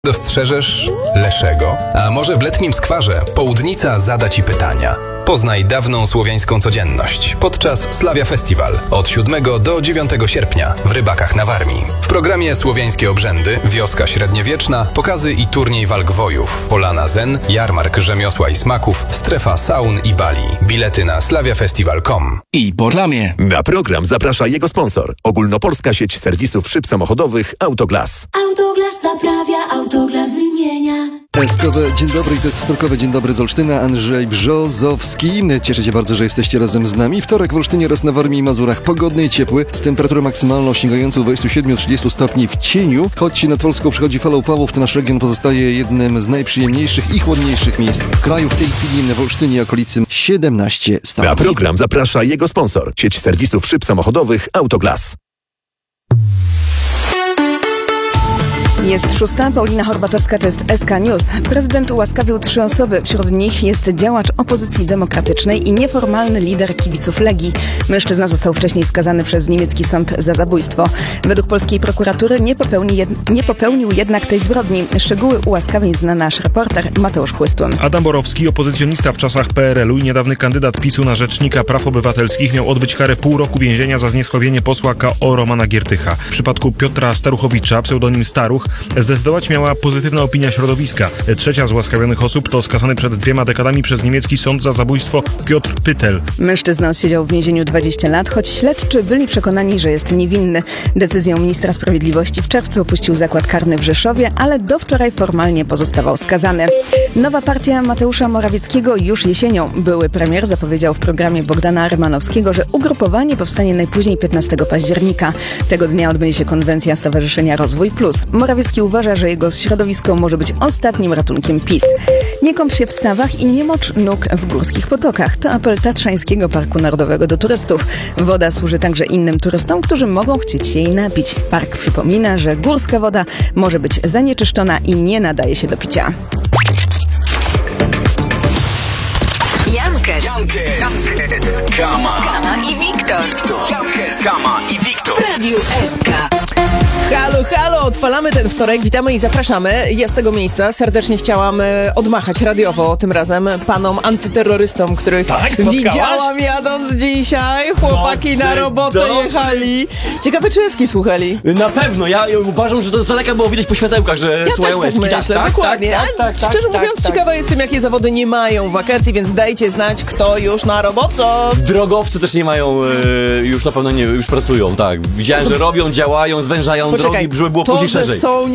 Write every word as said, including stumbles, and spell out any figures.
Dostrzeżesz Leszego? A może w letnim skwarze Południca zada Ci pytania? Poznaj dawną słowiańską codzienność podczas Slavia Festival od siódmego do dziewiątego sierpnia w Rybakach na Warmii. W programie słowiańskie obrzędy, wioska średniowieczna, pokazy i turniej walk wojów, polana zen, jarmark rzemiosła i smaków, strefa saun i bali. Bilety na slawiafestival kropka com. I po reklamie. Na program zaprasza jego sponsor. Ogólnopolska sieć serwisów szyb samochodowych Autoglas. Autoglas naprawia, Autoglas wymienia. Eskowe, dzień dobry, to jest wtorkowy Dzień Dobry z Olsztyna, Andrzej Brzozowski. Cieszę się bardzo, że jesteście razem z nami. Wtorek w Olsztynie oraz na Warmii i Mazurach pogodny i ciepły, z temperaturą maksymalną sięgającą dwudziestu siedmiu do trzydziestu stopni w cieniu. Choć nad Polską przychodzi fala upałów, to nasz region pozostaje jednym z najprzyjemniejszych i chłodniejszych miejsc w kraju. W tej chwili w Olsztynie i okolicy siedemnaście stopni. Na program zaprasza jego sponsor. Sieć serwisów szyb samochodowych Autoglas. Jest szósta, Paulina Horbatowska, to jest S K News. Prezydent ułaskawił trzy osoby. Wśród nich jest działacz opozycji demokratycznej i nieformalny lider kibiców Legii. Mężczyzna został wcześniej skazany przez niemiecki sąd za zabójstwo. Według polskiej prokuratury nie, popełni jed... nie popełnił jednak tej zbrodni. Szczegóły ułaskawień zna nasz reporter Mateusz Chłystun. Adam Borowski, opozycjonista w czasach P R L u i niedawny kandydat PiSu na rzecznika praw obywatelskich, miał odbyć karę pół roku więzienia za zniesławienie posła K O Romana Giertycha. W przypadku Piotra Staruchowicza, pseudonim Staruch, zdecydować miała pozytywna opinia środowiska. Trzecia z łaskawionych osób to skazany przed dwiema dekadami przez niemiecki sąd za zabójstwo Piotr Pytel. Mężczyzna odsiedział w więzieniu dwadzieścia lat, choć śledczy byli przekonani, że jest niewinny. Decyzją ministra sprawiedliwości w czerwcu opuścił zakład karny w Rzeszowie, ale do wczoraj formalnie pozostawał skazany. Nowa partia Mateusza Morawieckiego już jesienią. Były premier zapowiedział w programie Bogdana Rymanowskiego, że ugrupowanie powstanie najpóźniej piętnastego października. Tego dnia odbędzie się konwencja Stowarzyszenia Rozwój Plus. Morawiecki uważa, że jego środowisko może być ostatnim ratunkiem PiS. Nie kąp się w stawach i nie mocz nóg w górskich potokach. To apel Tatrzańskiego Parku Narodowego do turystów. Woda służy także innym turystom, którzy mogą chcieć się jej napić. Park przypomina, że górska woda może być zanieczyszczona i nie nadaje się do picia. Jankes, Kama. Kama i Wiktor. Jankes, Kama i Wiktor. W Radiu S K. Halo, halo, odpalamy ten wtorek, witamy i zapraszamy. Ja z tego miejsca serdecznie chciałam e, odmachać radiowo tym razem panom antyterrorystom, których Tak, widziałam jadąc dzisiaj. Chłopaki No, na robotę dobry. jechali. Ciekawe, czy eski słuchali. Na pewno, ja uważam, że to z daleka było widać po światełkach, że Ja też słuchają tak eski. myślę, dokładnie. Tak, tak, tak, tak, Szczerze tak, mówiąc, tak. ciekawa jestem, jakie zawody nie mają wakacji, więc dajcie znać, kto już na robotę. Drogowcy też nie mają, e, już na pewno nie, już pracują, tak. Widziałem, że robią, działają, zwężają Poczekaj, drogi, żeby było to, później że szerzej. są